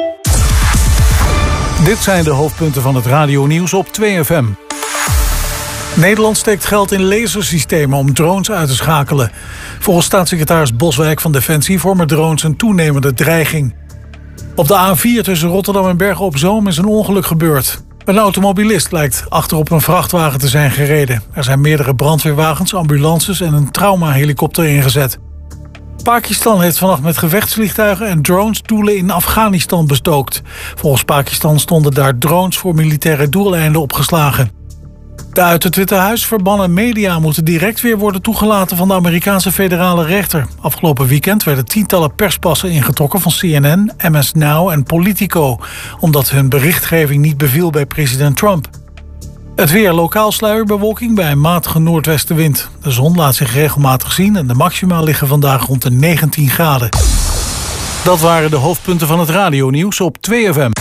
Dit zijn de hoofdpunten van het radionieuws op 2FM. Nederland steekt geld in lasersystemen om drones uit te schakelen. Volgens staatssecretaris Boswijk van Defensie vormen drones een toenemende dreiging. Op de A4 tussen Rotterdam en Bergen op Zoom is een ongeluk gebeurd. Een automobilist lijkt achterop een vrachtwagen te zijn gereden. Er zijn meerdere brandweerwagens, ambulances en een traumahelikopter ingezet. Pakistan heeft vannacht met gevechtsvliegtuigen en drones doelen in Afghanistan bestookt. Volgens Pakistan stonden daar drones voor militaire doeleinden opgeslagen. De uit het Witte Huis verbannen media moeten direct weer worden toegelaten van de Amerikaanse federale rechter. Afgelopen weekend werden tientallen perspassen ingetrokken van CNN, MS Now en Politico, omdat hun berichtgeving niet beviel bij president Trump. Het weer: lokaal sluierbewolking bij een matige noordwestenwind. De zon laat zich regelmatig zien en de maxima liggen vandaag rond de 19 graden. Dat waren de hoofdpunten van het radionieuws op 2FM.